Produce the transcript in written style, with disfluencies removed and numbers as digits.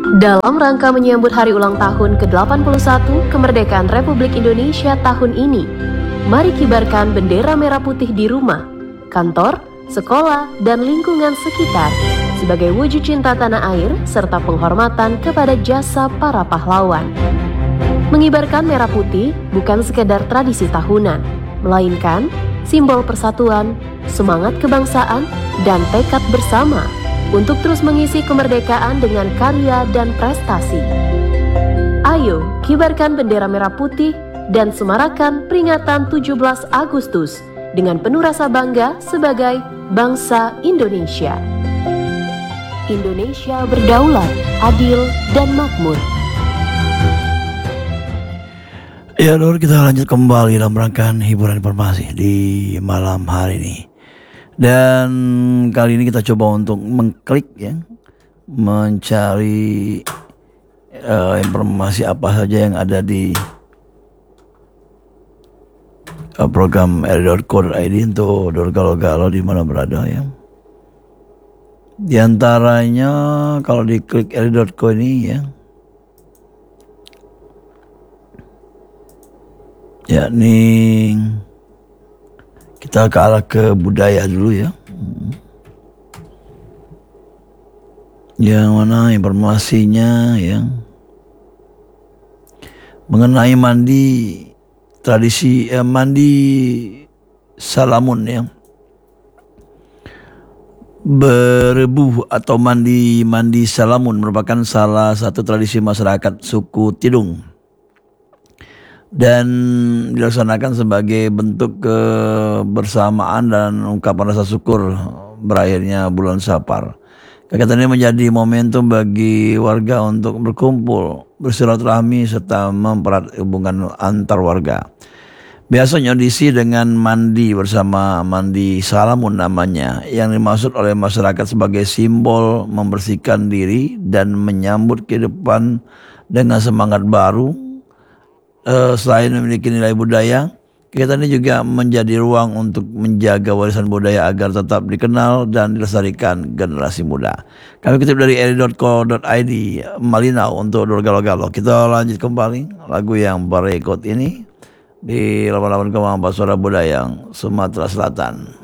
Dalam rangka menyambut hari ulang tahun ke-81 kemerdekaan Republik Indonesia tahun ini, mari kibarkan bendera merah putih di rumah, kantor, sekolah, dan lingkungan sekitar sebagai wujud cinta tanah air serta penghormatan kepada jasa para pahlawan. Mengibarkan merah putih bukan sekedar tradisi tahunan, melainkan simbol persatuan, semangat kebangsaan, dan tekad bersama untuk terus mengisi kemerdekaan dengan karya dan prestasi. Ayo, kibarkan bendera merah putih dan semarakan peringatan 17 Agustus dengan penuh rasa bangga sebagai bangsa Indonesia. Indonesia berdaulat, adil, dan makmur. Ya Lur, kita lanjut kembali dalam rangkaian hiburan informasi di malam hari ini. Dan kali ini kita coba untuk mengklik ya, mencari informasi apa saja yang ada di program ri.co.id untuk Dorgalo-Galo di mana berada ya. Di antaranya kalau diklik ri.co ini ya, yakni kita ke arah ke budaya dulu ya. Yang mana informasinya ya mengenai tradisi mandi salamun ya. Berebuh atau mandi salamun merupakan salah satu tradisi masyarakat suku Tidung dan dilaksanakan sebagai bentuk kebersamaan dan ungkapan rasa syukur berakhirnya bulan Safar. Kegiatan ini menjadi momentum bagi warga untuk berkumpul, bersilaturahmi serta mempererat hubungan antar warga. Biasanya diisi dengan mandi bersama, mandi salamun namanya, yang dimaksud oleh masyarakat sebagai simbol membersihkan diri dan menyambut kehidupan dengan semangat baru. Selain memiliki nilai budaya, kegiatan ini juga menjadi ruang untuk menjaga warisan budaya agar tetap dikenal dan dilestarikan generasi muda. Kami kutip dari ri.co.id Malinau untuk Dorgalo-Galo. Kita lanjut kembali lagu yang berikut ini di 88,4 Suara Budaya Sumatera Selatan.